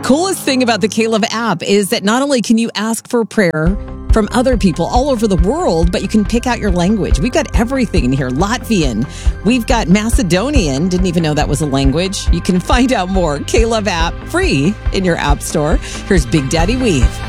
coolest thing about the K-Love app is that not only can you ask for prayer from other people all over the world, but you can pick out your language. We've got everything in here. Latvian. We've got Macedonian. Didn't even know that was a language. You can find out more. K-Love app, free in your app store. Here's Big Daddy Weave.